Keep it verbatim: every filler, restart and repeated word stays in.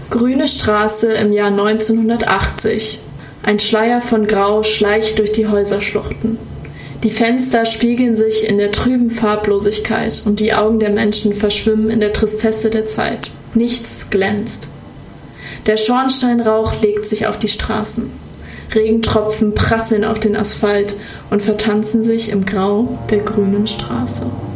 Grüne Straße im Jahr neunzehnhundertachtzig. Ein Schleier von Grau schleicht durch die Häuserschluchten. Die Fenster spiegeln sich in der trüben Farblosigkeit und die Augen der Menschen verschwimmen in der Tristesse der Zeit. Nichts glänzt. Der Schornsteinrauch legt sich auf die Straßen. Regentropfen prasseln auf den Asphalt und vertanzen sich im Grau der grünen Straße.